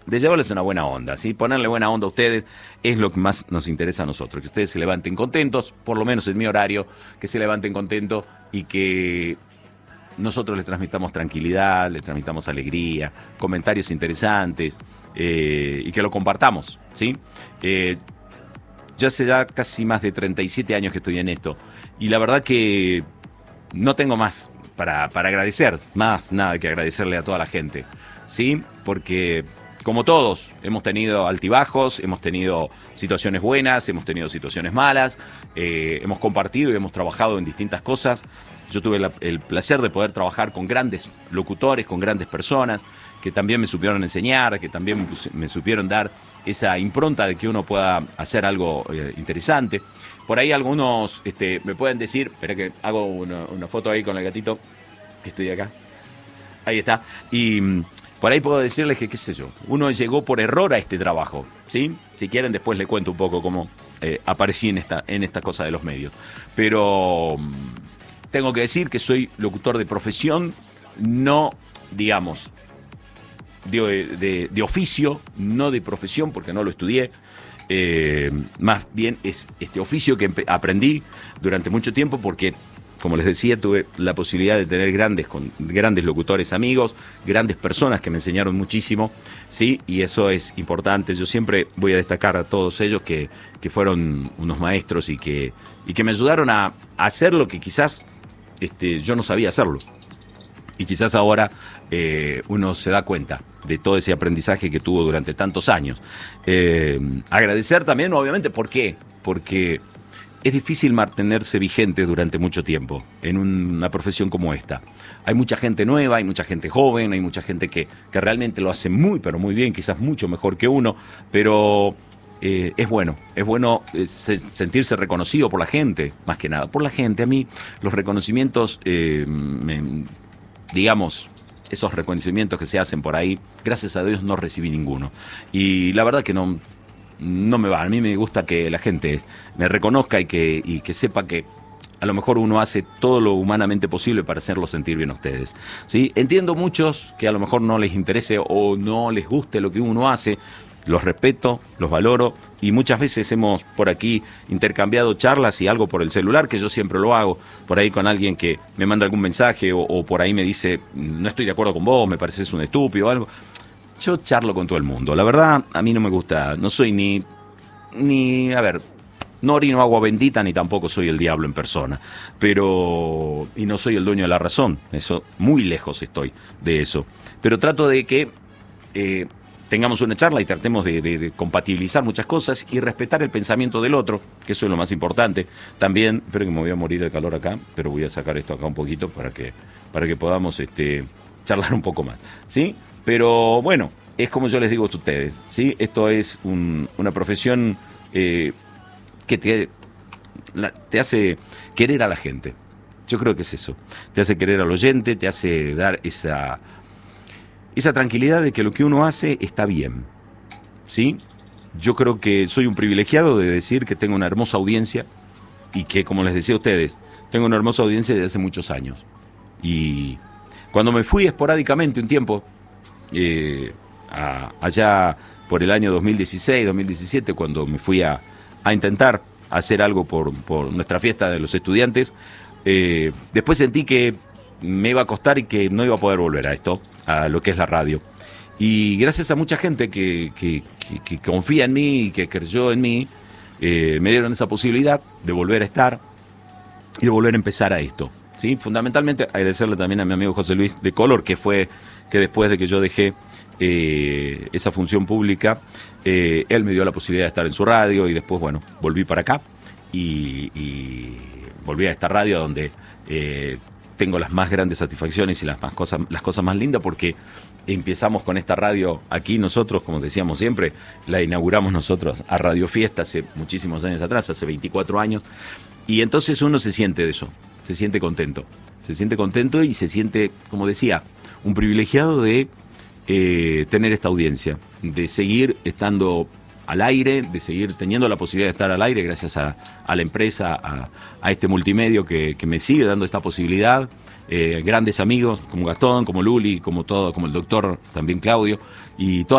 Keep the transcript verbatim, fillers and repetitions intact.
de llevarles una buena onda, ¿sí? Ponerle buena onda a ustedes es lo que más nos interesa a nosotros, que ustedes se levanten contentos, por lo menos en mi horario, que se levanten contentos y que nosotros les transmitamos tranquilidad, les transmitamos alegría, comentarios interesantes, eh, y que lo compartamos, ¿sí? Eh, yo hace ya casi más de treinta y siete años que estoy en esto, y la verdad que no tengo más para, para agradecer, más nada que agradecerle a toda la gente, ¿sí? Porque como todos, hemos tenido altibajos, hemos tenido situaciones buenas, hemos tenido situaciones malas, eh, hemos compartido y hemos trabajado en distintas cosas. Yo tuve la, el placer de poder trabajar con grandes locutores, con grandes personas, que también me supieron enseñar, que también me, me supieron dar esa impronta de que uno pueda hacer algo eh, interesante. Por ahí algunos este, me pueden decir, espera que hago una, una foto ahí con el gatito, que estoy acá. Ahí está. Y por ahí puedo decirles que, qué sé yo, uno llegó por error a este trabajo, ¿sí? Si quieren, después les cuento un poco cómo eh, aparecí en esta, en esta cosa de los medios. Pero tengo que decir que soy locutor de profesión, no, digamos, de, de, de oficio, no de profesión, porque no lo estudié. Eh, más bien es este oficio que aprendí durante mucho tiempo porque, como les decía, tuve la posibilidad de tener grandes, con, grandes locutores amigos, grandes personas que me enseñaron muchísimo, ¿sí? Y eso es importante. Yo siempre voy a destacar a todos ellos que, que fueron unos maestros y que, y que me ayudaron a, a hacer lo que quizás este, yo no sabía hacerlo. Y quizás ahora eh, uno se da cuenta de todo ese aprendizaje que tuvo durante tantos años. Eh, agradecer también, obviamente, ¿por qué? Porque es difícil mantenerse vigente durante mucho tiempo en una profesión como esta. Hay mucha gente nueva, hay mucha gente joven, hay mucha gente que, que realmente lo hace muy, pero muy bien, quizás mucho mejor que uno, pero eh, es bueno, es bueno eh, se, sentirse reconocido por la gente, más que nada. Por la gente, a mí los reconocimientos, eh, me, digamos, esos reconocimientos que se hacen por ahí, gracias a Dios no recibí ninguno. Y la verdad que no... no me va, a mí me gusta que la gente me reconozca y que, y que sepa que a lo mejor uno hace todo lo humanamente posible para hacerlo sentir bien a ustedes, ¿sí? Entiendo muchos que a lo mejor no les interese o no les guste lo que uno hace, los respeto, los valoro y muchas veces hemos por aquí intercambiado charlas y algo por el celular, que yo siempre lo hago, por ahí con alguien que me manda algún mensaje o, o por ahí me dice, no estoy de acuerdo con vos, me pareces un estúpido o algo. Yo charlo con todo el mundo. La verdad, a mí no me gusta, no soy ni, ni, a ver, no orino agua bendita ni tampoco soy el diablo en persona. Pero, y no soy el dueño de la razón. Eso, muy lejos estoy de eso. Pero trato de que eh, tengamos una charla y tratemos de, de, de compatibilizar muchas cosas y respetar el pensamiento del otro, que eso es lo más importante. También, espero que me voy a morir de calor acá, pero voy a sacar esto acá un poquito para que, para que podamos este, charlar un poco más, ¿sí? Pero bueno, es como yo les digo a ustedes, ¿sí? Esto es un, una profesión eh, que te, la, te hace querer a la gente. Yo creo que es eso. Te hace querer al oyente, te hace dar esa, esa tranquilidad de que lo que uno hace está bien, ¿sí? Yo creo que soy un privilegiado de decir que tengo una hermosa audiencia y que, como les decía a ustedes, tengo una hermosa audiencia desde hace muchos años. Y cuando me fui esporádicamente un tiempo, Eh, a, allá por el año dos mil dieciséis, dos mil diecisiete, cuando me fui a, a intentar hacer algo por, por nuestra fiesta de los estudiantes, eh, después sentí que me iba a costar y que no iba a poder volver a esto, a lo que es la radio. Y gracias a mucha gente que, que, que, que confía en mí y que creyó en mí, eh, me dieron esa posibilidad de volver a estar y de volver a empezar a esto, ¿sí? Fundamentalmente agradecerle también a mi amigo José Luis de Color, que fue que después de que yo dejé eh, esa función pública, eh, él me dio la posibilidad de estar en su radio y después, bueno, volví para acá y, y volví a esta radio donde eh, tengo las más grandes satisfacciones y las, más cosas, las cosas más lindas, porque empezamos con esta radio aquí nosotros, como decíamos siempre, la inauguramos nosotros a Radio Fiesta hace muchísimos años atrás, hace veinticuatro años, y entonces uno se siente de eso, se siente contento, se siente contento y se siente, como decía, un privilegiado de eh, tener esta audiencia, de seguir estando al aire, de seguir teniendo la posibilidad de estar al aire gracias a, a la empresa, a, a este multimedio que, que me sigue dando esta posibilidad, eh, grandes amigos como Gastón, como Luli, como todo, como el doctor también Claudio, y toda